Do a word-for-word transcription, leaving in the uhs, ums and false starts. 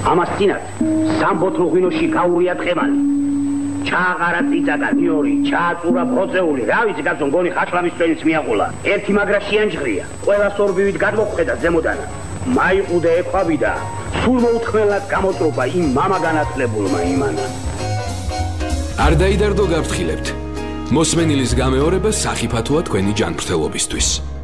ამას წინათ სამბოთლო ღვინოში გაურია თხემალი. ჩააღარა წიწაკა ნიორი, ჩააწურა ბროწეული, რა ვიცი კაცო, მგონი ხაშლამის წვენიც მიაღულა. ერთი მაგრა შეანჯღრია. ყველა სორბივით გადმოხვედა ზემოდანა. მაიყუდე ექვაბი და სულ მოუთქმელად გამოწრობა იმ მამა განათლებულმა იმანა. არ დაიდარდო გაფრთხილებთ. მოსმენილის გამეორება სახიფათოა თქვენი ჯანმრთელობისთვის.